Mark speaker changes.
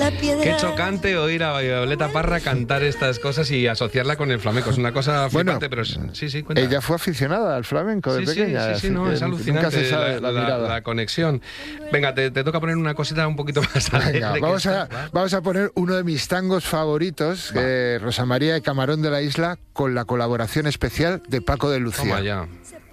Speaker 1: Qué chocante oír a Violeta Parra cantar estas cosas y asociarla con el flamenco. Es una cosa flipante, pero sí, cuenta.
Speaker 2: Ella fue aficionada al flamenco de pequeña.
Speaker 1: Sí, no, es alucinante.
Speaker 2: Nunca se sabe
Speaker 1: la conexión. Venga, te toca poner una cosita un poquito más alegre.
Speaker 2: Vamos a poner uno de mis tangos favoritos, Rosa María de Camarón de la Isla, con la colaboración especial de Paco de Lucía.
Speaker 1: Toma ya.